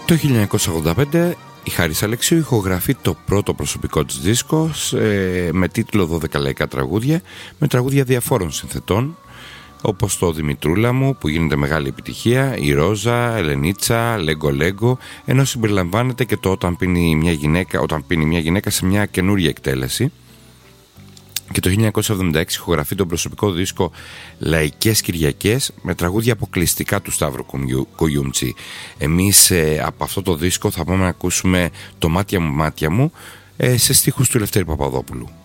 Το 1985 η Χάρης Αλεξίου ηχογραφεί το πρώτο προσωπικό της δίσκο με τίτλο 12 λαϊκά τραγούδια, με τραγούδια διαφόρων συνθετών όπως το Δημητρούλα μου που γίνεται μεγάλη επιτυχία, η Ρόζα, Ελενίτσα, Λέγκο Λέγκο, ενώ συμπεριλαμβάνεται και το όταν πίνει μια γυναίκα σε μια καινούρια εκτέλεση. Και το 1976 ηχογραφεί τον προσωπικό δίσκο Λαϊκές Κυριακές με τραγούδια αποκλειστικά του Σταύρου Κογιούμτσι. Εμείς από αυτό το δίσκο θα πάμε να ακούσουμε το «Μάτια μου, μάτια μου» σε στίχους του Λευτέρη Παπαδόπουλου.